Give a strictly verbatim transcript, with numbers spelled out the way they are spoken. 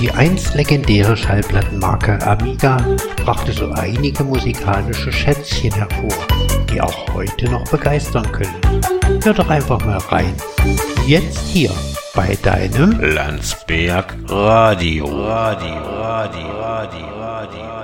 Die einst legendäre Schallplattenmarke Amiga brachte so einige musikalische Schätzchen hervor, die auch heute noch begeistern können. Hör doch einfach mal rein. Jetzt hier bei deinem Landsberg Radio. Radio, Radio, Radio, Radio.